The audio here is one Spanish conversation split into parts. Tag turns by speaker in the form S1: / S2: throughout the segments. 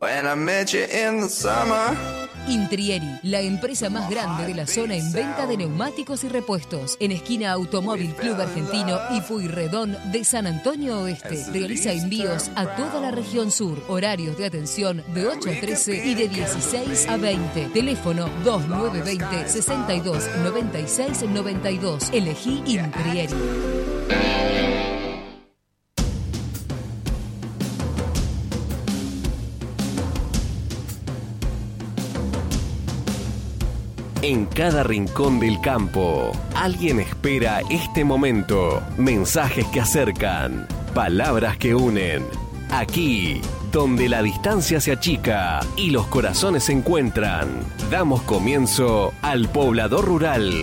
S1: When I met you in the summer.
S2: Intrieri, la empresa más grande de la zona en venta de neumáticos y repuestos. En esquina Automóvil Club Argentino y Pueyrredón de San Antonio Oeste. Realiza envíos a toda la región sur. Horarios de atención de 8 a 13 y de 16 a 20. Teléfono 2920 62 96 92. Elegí Intrieri.
S3: En cada rincón del campo, alguien espera este momento. Mensajes que acercan, palabras que unen. Aquí, donde la distancia se achica y los corazones se encuentran, damos comienzo al Poblador Rural.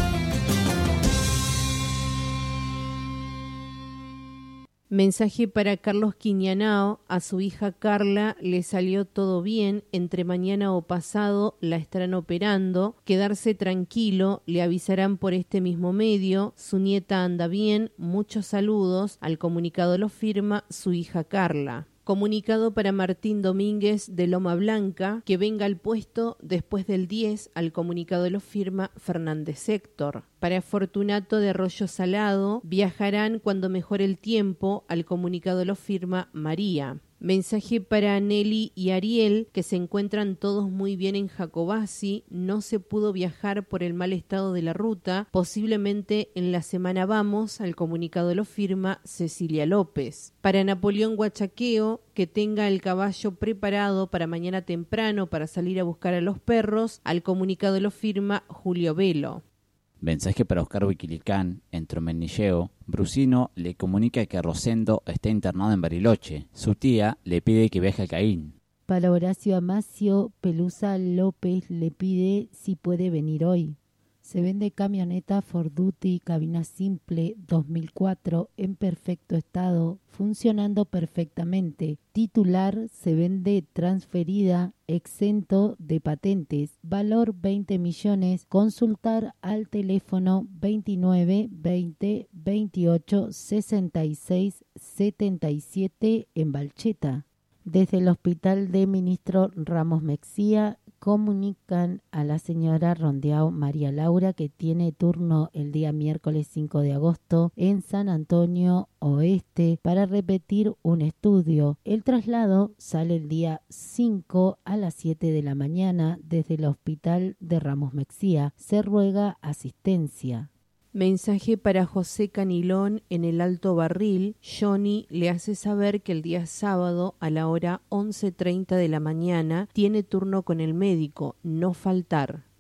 S4: Mensaje para Carlos Quiñanao. A su hija Carla le salió todo bien. Entre mañana o pasado la estarán operando. Quedarse tranquilo, le avisarán por este mismo medio. Su nieta anda bien. Muchos saludos. Al comunicado lo firma su hija Carla. Comunicado para Martín Domínguez de Loma Blanca, que venga al puesto después del 10, al comunicado lo firma Fernández Héctor. Para Fortunato de Arroyo Salado, viajarán cuando mejore el tiempo, al comunicado lo firma María. Mensaje para Nelly y Ariel, que se encuentran todos muy bien en Jacobasi. No se pudo viajar por el mal estado de la ruta. Posiblemente en la semana vamos. Al comunicado lo firma Cecilia López. Para Napoleón Huachaqueo, que tenga el caballo preparado para mañana temprano para salir a buscar a los perros. Al comunicado lo firma Julio Velo.
S5: Mensaje para Oscar Wiquilicán, en Tromenilleo. Brusino le comunica que Rosendo está internado en Bariloche. Su tía le pide que viaje a Caín.
S6: Para Horacio Amacio, Pelusa López le pide si puede venir hoy. Se vende camioneta Ford Duty, cabina simple 2004 en perfecto estado, funcionando perfectamente. Titular se vende transferida, exento de patentes, valor 20 millones. Consultar al teléfono 29 20 28 66 77 en Balcheta. Desde el Hospital de Ministro Ramos Mexía comunican a la señora Rondeau María Laura que tiene turno el día miércoles 5 de agosto en San Antonio Oeste para repetir un estudio. El traslado sale el día 5 a las 7 de la mañana desde el Hospital de Ramos Mexía. Se ruega asistencia.
S4: Mensaje para José Canilón en el Alto Barril. Johnny le hace saber que el día sábado a la hora 11:30 de la mañana tiene turno con el médico, no faltar.